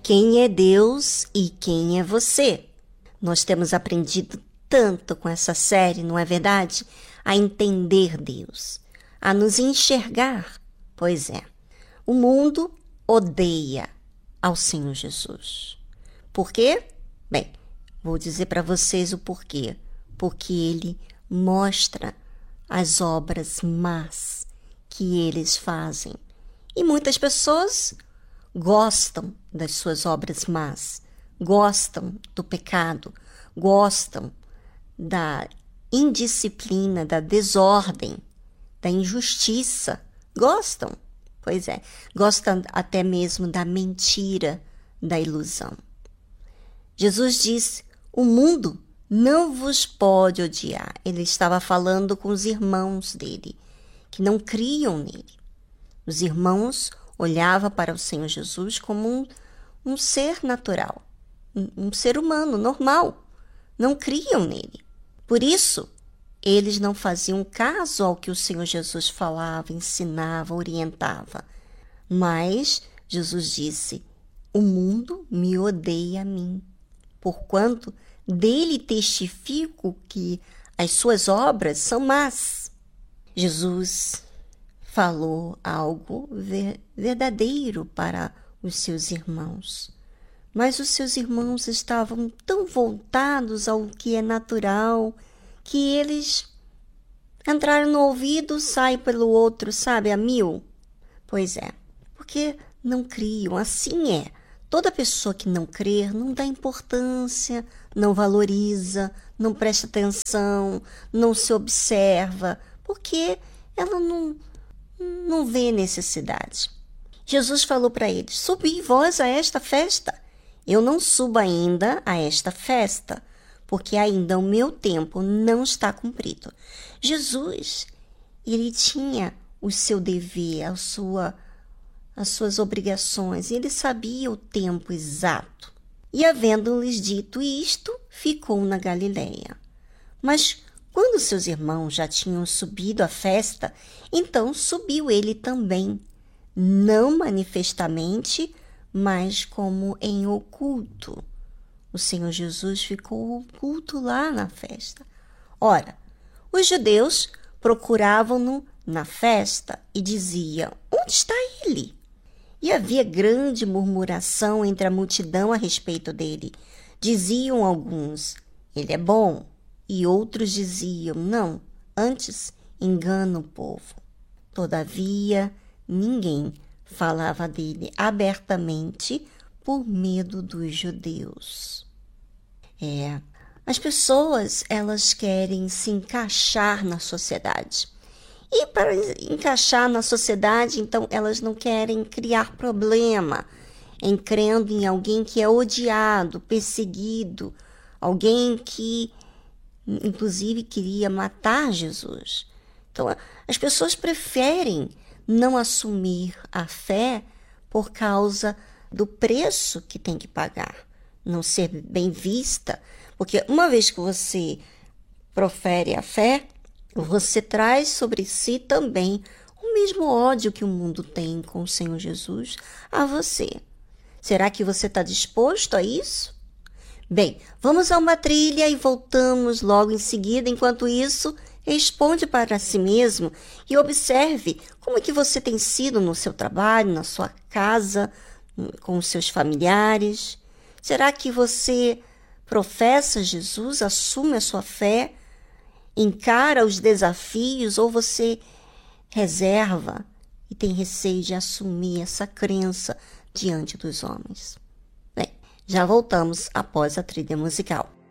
Quem é Deus e quem é você? Nós temos aprendido tanto com essa série, não é verdade? A entender Deus, a nos enxergar. Pois é, o mundo odeia ao Senhor Jesus. Por quê? Bem, vou dizer para vocês o porquê. Porque ele mostra as obras más que eles fazem. E muitas pessoas gostam das suas obras más, gostam do pecado, gostam da indisciplina, da desordem, da injustiça. Gostam, pois é, gostam até mesmo da mentira, da ilusão. Jesus disse: o mundo não vos pode odiar. Ele estava falando com os irmãos dele, que não criam nele. Os irmãos olhavam para o Senhor Jesus como um ser natural, um ser humano normal. Não criam nele. Por isso, eles não faziam caso ao que o Senhor Jesus falava, ensinava, orientava. Mas Jesus disse: o mundo me odeia a mim, porquanto dele testifico que as suas obras são más. Jesus falou algo verdadeiro para os seus irmãos, mas os seus irmãos estavam tão voltados ao que é natural que eles entraram no ouvido, saem pelo outro, sabe, a mil. Pois é, porque não criam, assim é. Toda pessoa que não crer não dá importância, não valoriza, não presta atenção, não se observa, porque ela não vê necessidade. Jesus falou para eles: subi vós a esta festa. Eu não subo ainda a esta festa, porque ainda o meu tempo não está cumprido. Jesus, ele tinha o seu dever, as suas obrigações, ele sabia o tempo exato. E havendo-lhes dito isto, ficou na Galileia. Mas quando seus irmãos já tinham subido à festa, então subiu ele também, não manifestamente, mas como em oculto. O Senhor Jesus ficou oculto lá na festa. Ora, os judeus procuravam-no na festa e diziam: onde está ele? E havia grande murmuração entre a multidão a respeito dele. Diziam alguns: ele é bom. E outros diziam: não, antes engana o povo. Todavia, ninguém falava dele abertamente por medo dos judeus. As pessoas, elas querem se encaixar na sociedade. E para encaixar na sociedade, então, elas não querem criar problema em crendo em alguém que é odiado, perseguido, alguém que, inclusive, queria matar Jesus. Então, as pessoas preferem não assumir a fé por causa do preço que tem que pagar, não ser bem vista, porque uma vez que você profere a fé, você traz sobre si também o mesmo ódio que o mundo tem com o Senhor Jesus a você. Será que você está disposto a isso? Bem, vamos a uma trilha e voltamos logo em seguida. Enquanto isso, responde para si mesmo e observe como é que você tem sido no seu trabalho, na sua casa, com os seus familiares. Será que você professa Jesus, assume a sua fé, encara os desafios, ou você reserva e tem receio de assumir essa crença diante dos homens? Bem, já voltamos após a trilha musical.